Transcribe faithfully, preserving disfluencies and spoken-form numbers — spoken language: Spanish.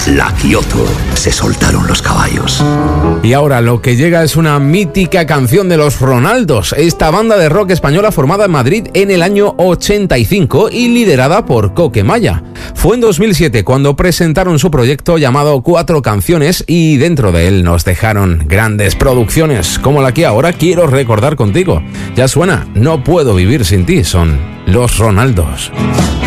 La Kioto. Se soltaron los caballos. Y ahora lo que llega es una mítica canción de los Ronaldos, esta banda de rock española formada en Madrid en el año ochenta y cinco y liderada por Coque Maya. Fue en dos mil siete cuando presentaron su proyecto llamado Cuatro Canciones y dentro de él nos dejaron grandes producciones como la que ahora quiero recordar contigo. Ya suena, No puedo vivir sin ti, son los Ronaldos.